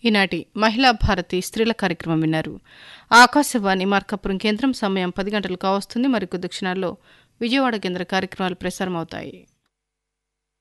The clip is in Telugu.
ఈనాటి మహిళా భారతి స్త్రీల కార్యక్రమం విన్నారు. ఆకాశవాణి మార్కాపురం కేంద్రం సమయం 10 గంటలు కావస్తుంది. మరికొద్ది క్షణాల్లో విజయవాడ కేంద్ర కార్యక్రమాలు ప్రసారమవుతాయి.